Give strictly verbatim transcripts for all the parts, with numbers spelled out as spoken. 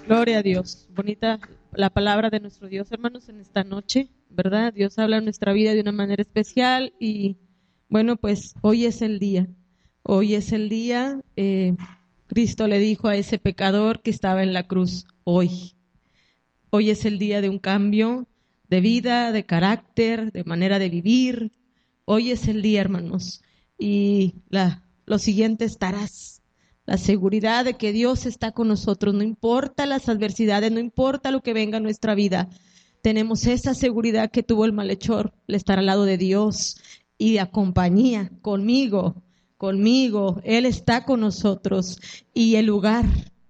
Gloria a Dios. Bonita la palabra de nuestro Dios, hermanos, en esta noche, ¿verdad? Dios habla en nuestra vida de una manera especial y bueno, pues hoy es el día. Hoy es el día. Eh, Cristo le dijo a ese pecador que estaba en la cruz, hoy. Hoy es el día de un cambio de vida, de carácter, de manera de vivir. Hoy es el día, hermanos. Y la, lo siguiente estarás. La seguridad de que Dios está con nosotros, no importa las adversidades, no importa lo que venga en nuestra vida. Tenemos esa seguridad que tuvo el malhechor, el estar al lado de Dios y de compañía, conmigo, conmigo. Él está con nosotros y el lugar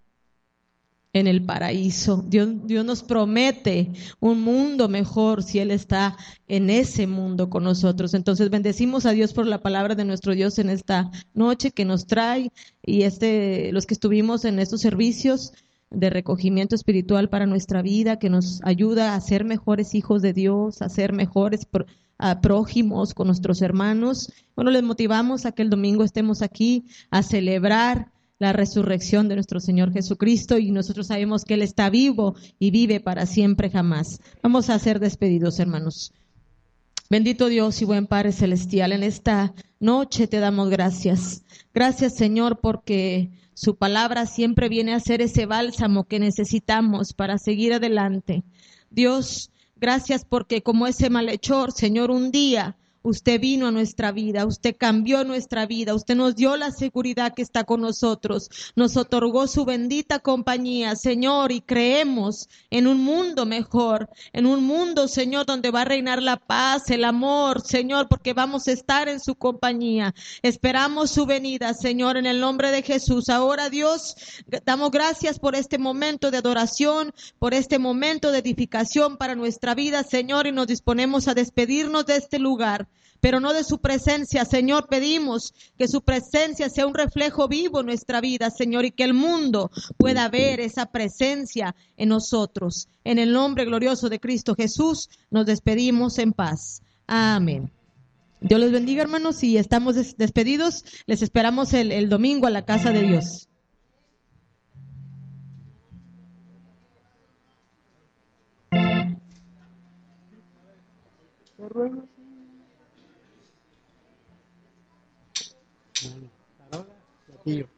en el paraíso. Dios, Dios nos promete un mundo mejor si Él está en ese mundo con nosotros. Entonces bendecimos a Dios por la palabra de nuestro Dios en esta noche que nos trae y este, los que estuvimos en estos servicios de recogimiento espiritual para nuestra vida, que nos ayuda a ser mejores hijos de Dios, a ser mejores pro, a prójimos con nuestros hermanos. Bueno, les motivamos a que el domingo estemos aquí a celebrar la resurrección de nuestro Señor Jesucristo y nosotros sabemos que Él está vivo y vive para siempre jamás. Vamos a ser despedidos, hermanos. Bendito Dios y buen Padre Celestial, en esta noche te damos gracias. Gracias, Señor, porque su palabra siempre viene a ser ese bálsamo que necesitamos para seguir adelante. Dios, gracias porque como ese malhechor, Señor, un día usted vino a nuestra vida, usted cambió nuestra vida, usted nos dio la seguridad que está con nosotros, nos otorgó su bendita compañía, Señor, y creemos en un mundo mejor, en un mundo, Señor, donde va a reinar la paz, el amor, Señor, porque vamos a estar en su compañía. Esperamos su venida, Señor, en el nombre de Jesús. Ahora, Dios, damos gracias por este momento de adoración, por este momento de edificación para nuestra vida, Señor, y nos disponemos a despedirnos de este lugar, pero no de su presencia. Señor, pedimos que su presencia sea un reflejo vivo en nuestra vida, Señor, y que el mundo pueda ver esa presencia en nosotros. En el nombre glorioso de Cristo Jesús, nos despedimos en paz. Amén. Dios les bendiga, hermanos, y estamos des- despedidos. Les esperamos el, el domingo a la casa de Dios. No, no, Carola, Platillo.